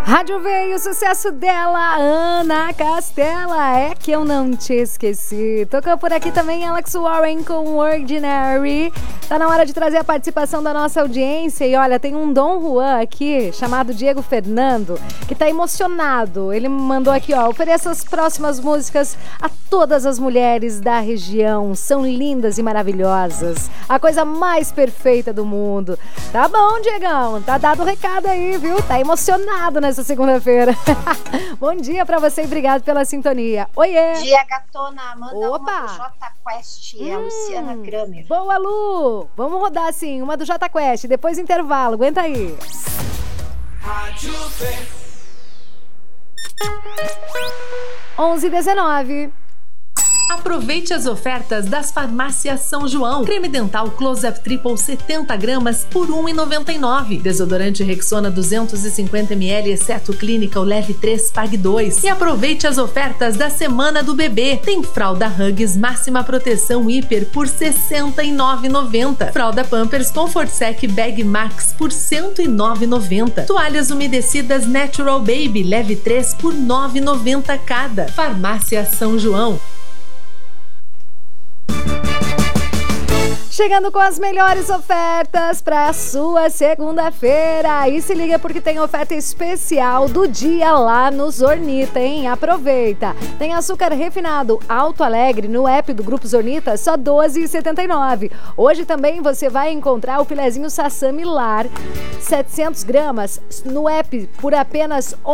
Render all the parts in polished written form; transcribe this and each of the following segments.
Rádio veio o sucesso dela, Ana Castela, é que eu não te esqueci. Tocou por aqui também Alex Warren com Ordinary. Tá na hora de trazer a participação da nossa audiência. E olha, tem um Dom Juan aqui, chamado Diego Fernando, que tá emocionado. Ele me mandou aqui, ó, ofereça as próximas músicas a todas as mulheres da região. São lindas e maravilhosas. A coisa mais perfeita do mundo. Tá bom, Diegão, tá dado o recado aí, viu? Tá emocionado nessa segunda-feira. Bom dia pra você e obrigado pela sintonia. Oiê! Bom dia, gatona. Manda Opa. uma do Jota Quest, a Luciana Kramer. Boa, Lu! Vamos rodar, assim, uma do Jota Quest, depois intervalo. Aguenta aí. Rádio 11h19. Aproveite as ofertas das farmácias São João. Creme dental Close-Up Triple 70 gramas por R$ 1,99. Desodorante Rexona 250 ml, exceto Clinical Leve 3, Pague 2. E aproveite as ofertas da Semana do Bebê. Tem fralda Huggies Máxima Proteção Hiper por R$ 69,90. Fralda Pampers Comfort Sec Bag Max por R$ 109,90. Toalhas umedecidas Natural Baby Leve 3 por R$ 9,90 cada. Farmácia São João. Chegando com as melhores ofertas para a sua segunda-feira. E se liga porque tem oferta especial do dia lá no Zornita, hein? Aproveita! Tem açúcar refinado Alto Alegre no app do Grupo Zornita, só R$ 12,79. Hoje também você vai encontrar o filezinho Sassami Lar, 700 gramas, no app por apenas R$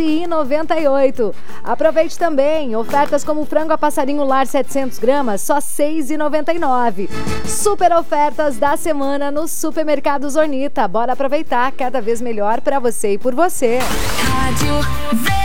11,98. Aproveite também ofertas como o frango a passarinho Lar 700 gramas, só R$ 6,99. Super ofertas da semana no Supermercado Zornita. Bora aproveitar, cada vez melhor para você e por você. Rádio V.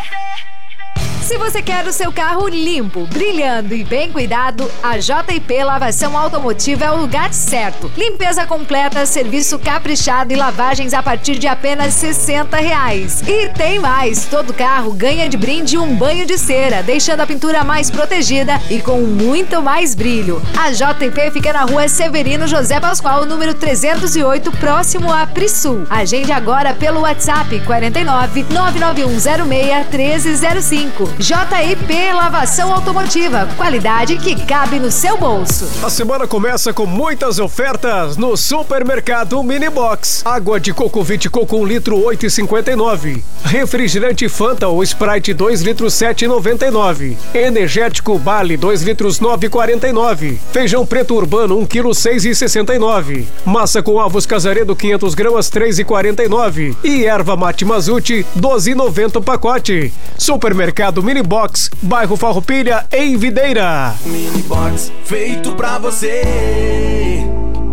Se você quer o seu carro limpo, brilhando e bem cuidado, a JP Lavação Automotiva é o lugar certo. Limpeza completa, serviço caprichado e lavagens a partir de apenas R$ 60. E tem mais, todo carro ganha de brinde um banho de cera, deixando a pintura mais protegida e com muito mais brilho. A JP fica na rua Severino José Pascoal, número 308, próximo a Prisul. Agende agora pelo WhatsApp 49 99106 1305. JIP Lavação Automotiva, qualidade que cabe no seu bolso. A semana começa com muitas ofertas no Supermercado Mini Box. Água de coco Vite Coco 1 litro 8,59. Refrigerante Fanta ou Sprite 2 litros 7,99. Energético Bali 2 litros 9,49. Feijão preto urbano 1 quilo 6,69. Massa com ovos Casaredo 500 gramas 3,49. E erva mate Mazuti 12,90 o pacote. Supermercado Mini Box, bairro Farroupilha, em Videira. Mini Box, feito pra você.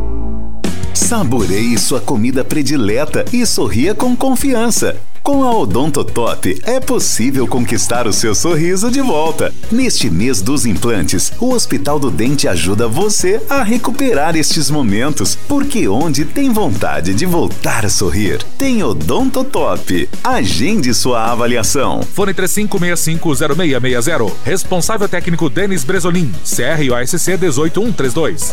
Saboreie sua comida predileta e sorria com confiança. Com a Odontotop é possível conquistar o seu sorriso de volta. Neste mês dos implantes, o Hospital do Dente ajuda você a recuperar estes momentos, porque onde tem vontade de voltar a sorrir, tem Odontotop. Agende sua avaliação. Fone 35650660. Responsável técnico Denis Bresolim. CROSC 18132.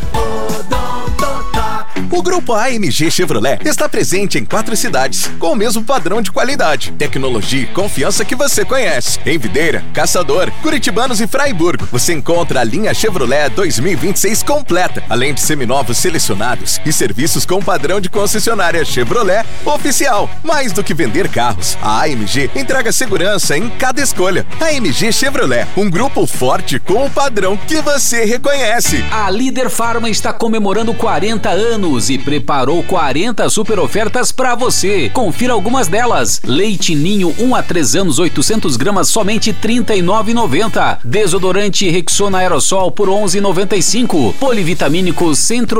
O Grupo AMG Chevrolet está presente em 4 cidades, com o mesmo padrão de qualidade, tecnologia e confiança que você conhece. Em Videira, Caçador, Curitibanos e Fraiburgo, você encontra a linha Chevrolet 2026 completa, além de seminovos selecionados e serviços com padrão de concessionária Chevrolet oficial. Mais do que vender carros, a AMG entrega segurança em cada escolha. AMG Chevrolet, um grupo forte com o padrão que você reconhece. A Líder Farma está comemorando 40 anos e preparou 40 super ofertas para você. Confira algumas delas. Leite Ninho 1 a 3 anos 800 gramas somente R$ 39,90. Desodorante Rexona Aerosol por R$ 11,95. Polivitamínico Centro